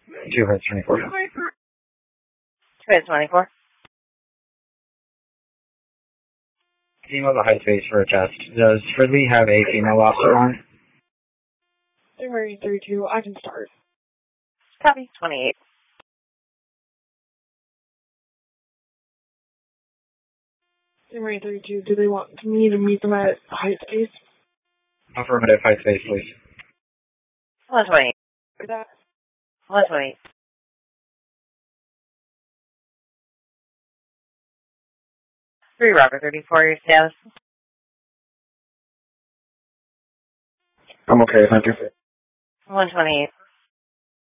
2 heights 24. 2 heights 24. Female the height base for a test. Does Fridley have a female officer on? Marine 32, I can start. Copy. 28. Marine 32, do they want me to meet them at height space? Affirmative, height space, please. 128. For that? 128. Three Robert 34, your status? I'm okay, thank you. 128.